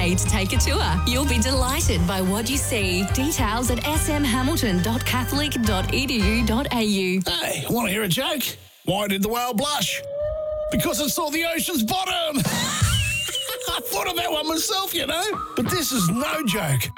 pay to take a tour. You'll be delighted by what you see. Details at smhamilton.catholic.edu.au. Hey, want to hear a joke? Why did the whale blush? Because it saw the ocean's bottom. I thought of that one myself, you know. But this is no joke.